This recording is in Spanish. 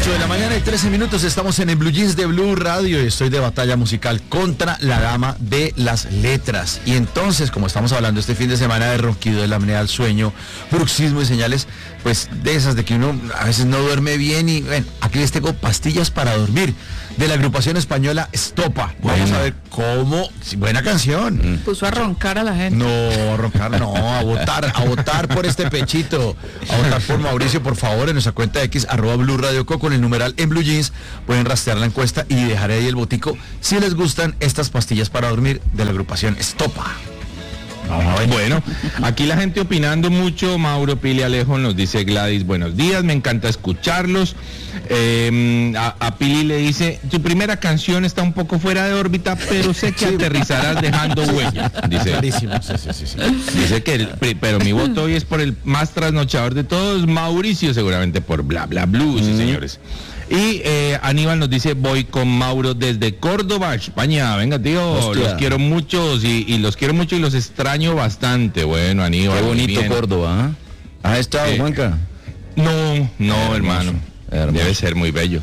8 de la mañana y 13 minutos, estamos en el Blue Jeans de Blue Radio y estoy de batalla musical contra la dama de las letras. Y entonces, como estamos hablando este fin de semana de ronquido, de la apnea del sueño, bruxismo y señales, pues de esas de que uno a veces no duerme bien y bueno, aquí les tengo pastillas para dormir de la agrupación española Estopa. Vamos a ver cómo, buena canción. Puso a roncar a la gente. No, a roncar no, a votar por este pechito, a votar por Mauricio, por favor, en nuestra cuenta de X, @Blue Radio Co, con el numeral en Blue Jeans, pueden rastrear la encuesta y dejar ahí el botico si les gustan estas pastillas para dormir de la agrupación Estopa. Bueno, aquí la gente opinando mucho. Mauro Pili Alejo nos dice: Gladys, buenos días, me encanta escucharlos. A Pili le dice: tu primera canción está un poco fuera de órbita, pero sé que aterrizarás dejando huella. Dice, Clarísimo, sí. dice que pero mi voto hoy es por el más trasnochador de todos, Mauricio, seguramente por Bla Bla Blue, sí, señores. Y Aníbal nos dice: voy con Mauro desde Córdoba, España. Venga, tío, Hostia. los quiero mucho y los quiero mucho y los extraño bastante. Bueno, Aníbal. Qué bonito bien. Córdoba, ¿eh? ¿Has estado, Juanca? No, hermano. Hermoso. Debe ser muy bello.